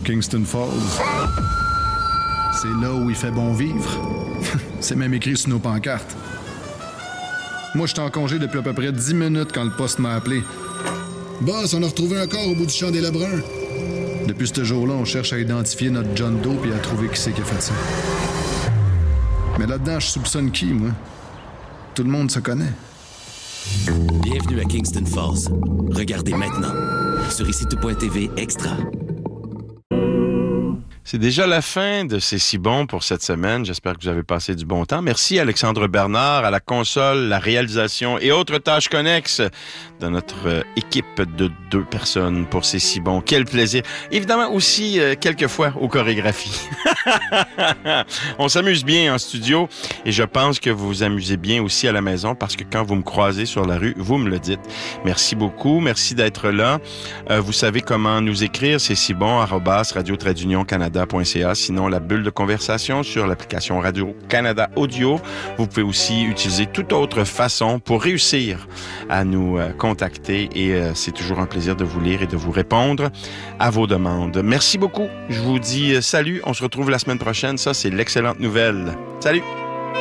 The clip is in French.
Kingston Falls. C'est là où il fait bon vivre. C'est même écrit sur nos pancartes. Moi, j'étais en congé depuis à peu près 10 minutes quand le poste m'a appelé. Boss, on a retrouvé un corps au bout du champ des Lebrun. Depuis ce jour-là, on cherche à identifier notre John Doe et à trouver qui c'est qui a fait ça. Mais là-dedans, je soupçonne qui, moi? Tout le monde se connaît. Bienvenue à Kingston Falls. Regardez maintenant sur ICTV Extra. C'est déjà la fin de C'est si bon pour cette semaine. J'espère que vous avez passé du bon temps. Merci Alexandre Bernard à la console, la réalisation et autres tâches connexes de notre équipe de 2 personnes pour C'est si bon. Quel plaisir. Évidemment aussi, quelquefois, aux chorégraphies. On s'amuse bien en studio et je pense que vous vous amusez bien aussi à la maison parce que quand vous me croisez sur la rue, vous me le dites. Merci beaucoup. Merci d'être là. Vous savez comment nous écrire. C'est si bon, @radio-canada.ca. Sinon, la bulle de conversation sur l'application Radio-Canada Audio. Vous pouvez aussi utiliser toute autre façon pour réussir à nous contacter et c'est toujours un plaisir de vous lire et de vous répondre à vos demandes. Merci beaucoup. Je vous dis salut. On se retrouve la semaine prochaine. Ça, c'est l'excellente nouvelle. Salut!